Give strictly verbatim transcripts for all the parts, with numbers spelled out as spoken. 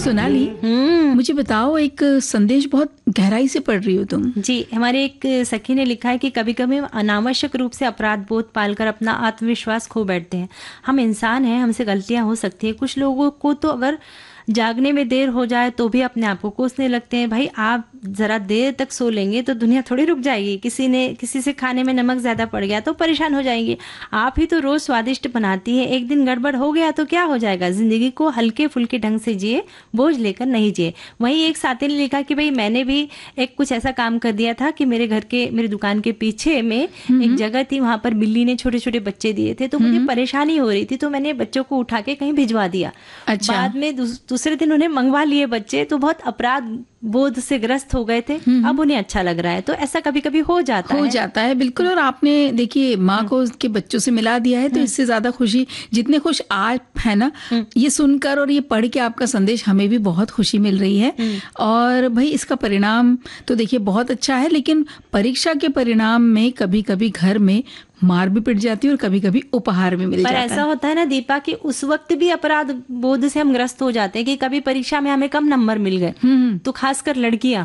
सोनाली, मुझे बताओ, एक संदेश बहुत गहराई से पढ़ रही हो तुम। जी, हमारे एक सखी ने लिखा है कि कभी कभी अनावश्यक रूप से अपराध बोध पालकर अपना आत्मविश्वास खो बैठते हैं। हम इंसान हैं, हमसे गलतियां हो सकती है। कुछ लोगों को तो अगर जागने में देर हो जाए तो भी अपने आप को कोसने लगते हैं। भाई, आप जरा देर तक सो लेंगे तो दुनिया थोड़ी रुक जाएगी। किसी ने किसी से खाने में नमक ज्यादा पड़ गया तो परेशान हो जाएंगे। आप ही तो रोज स्वादिष्ट बनाती है, एक दिन गड़बड़ हो गया तो क्या हो जाएगा। जिंदगी को हल्के फुल्के ढंग से जिए, बोझ लेकर नहीं जिए। वहीं एक साथी ने लिखा कि भाई, मैंने भी एक कुछ ऐसा काम कर दिया था कि मेरे घर के मेरी दुकान के पीछे में एक जगह थी, वहां पर बिल्ली ने छोटे छोटे बच्चे दिए थे, तो मुझे परेशानी हो रही थी, तो मैंने बच्चों को उठा के कहीं भिजवा दिया। अच्छा। बाद में दूसरे दिन उन्हें मंगवा लिए बच्चे, तो बहुत अपराध बोध से ग्रस्त हो गए थे। अब उन्हें अच्छा लग रहा है। तो ऐसा कभी कभी हो जाता हो है। हो जाता है, बिल्कुल। और आपने देखिए माँ को उसके बच्चों से मिला दिया है, तो इससे ज्यादा खुशी, जितने खुश आप है ना, ये सुनकर और ये पढ़ के आपका संदेश, हमें भी बहुत खुशी मिल रही है। और भाई, इसका परिणाम तो देखिए बहुत अच्छा है, लेकिन परीक्षा के परिणाम में कभी कभी घर में मार भी पिट जाती है और कभी कभी उपहार भी मिल पर जाता है। ऐसा होता है ना दीपा, कि उस वक्त भी अपराध बोध से हम ग्रस्त हो जाते हैं कि कभी परीक्षा में हमें कम नंबर मिल गए, तो खासकर लड़कियां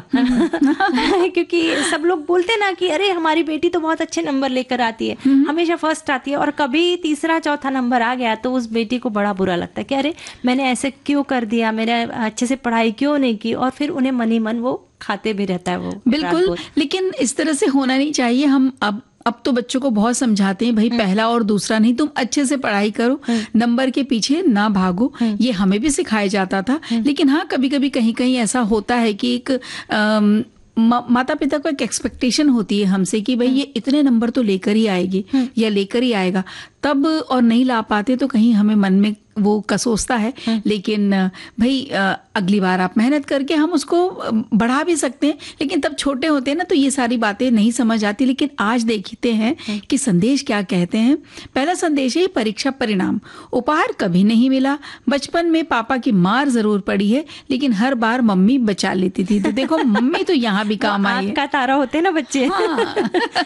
क्योंकि सब लोग बोलते ना कि अरे हमारी बेटी तो बहुत अच्छे नंबर लेकर आती है, हमेशा फर्स्ट आती है, और कभी तीसरा चौथा नंबर आ गया तो उस बेटी को बड़ा बुरा लगता है कि अरे मैंने ऐसे क्यों कर दिया, मैंने अच्छे से पढ़ाई क्यों नहीं की, और फिर उन्हें मनी मन वो खाते भी रहता है वो। बिल्कुल, लेकिन इस तरह से होना नहीं चाहिए। हम अब अब तो बच्चों को बहुत समझाते हैं, भाई पहला और दूसरा नहीं, तुम अच्छे से पढ़ाई करो, नंबर के पीछे ना भागो। ये हमें भी सिखाया जाता था। लेकिन हाँ, कभी कभी कहीं कहीं ऐसा होता है कि एक अम, मा, माता पिता को एक एक्सपेक्टेशन होती है हमसे कि भाई ये इतने नंबर तो लेकर ही आएगी या लेकर ही आएगा, तब और नहीं ला पाते तो कहीं हमें मन में वो कसोसता है। लेकिन भाई, अगली बार आप मेहनत करके हम उसको बढ़ा भी सकते हैं, लेकिन तब छोटे होते हैं ना, तो ये सारी बातें नहीं समझ आती। लेकिन आज देखते हैं कि संदेश क्या कहते हैं। पहला संदेश है, परीक्षा परिणाम। उपहार कभी नहीं मिला। बचपन में पापा की मार जरूर पड़ी है, लेकिन हर बार मम्मी बचा लेती थी। तो देखो, मम्मी तो यहाँ भी काम आई है। का तारा होते हैं ना बच्चे। हाँ।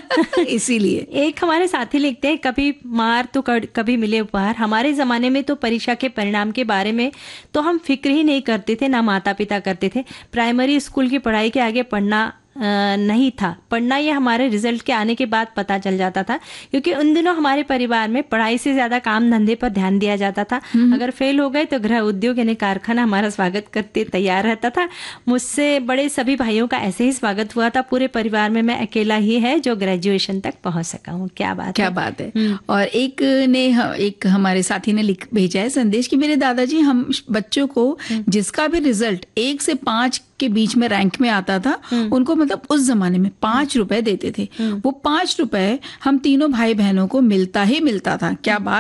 इसीलिए एक हमारे साथी लिखते हैं, कभी मार तो कभी मिले उपहार। हमारे जमाने में तो परीक्षा के परिणाम के बारे में तो हम फिक्र ही नहीं करते थे, ना माता पिता करते थे। प्राइमरी स्कूल की पढ़ाई के आगे पढ़ना नहीं था। पढ़ना ये हमारे रिजल्ट के आने के बाद पता चल जाता था, क्योंकि उन दिनों हमारे परिवार में पढ़ाई से ज्यादा काम धंधे पर ध्यान दिया जाता था। अगर फेल हो गए तो गृह उद्योग यानी कारखाना हमारा स्वागत करते तैयार रहता था। मुझसे बड़े सभी भाइयों का ऐसे ही स्वागत हुआ था। पूरे परिवार में मैं अकेला ही है जो ग्रेजुएशन तक पहुंच सका हूँ। क्या बात क्या है। बात है। और एक ने एक हमारे साथी ने लिख भेजा है संदेश कि मेरे दादाजी हम बच्चों को जिसका भी रिजल्ट एक से पांच के बीच में रैंक में आता था, उनको मतलब उस जमाने में पांच रुपए देते थे। वो पांच रुपए हम तीनों भाई बहनों को मिलता ही मिलता था। क्या बात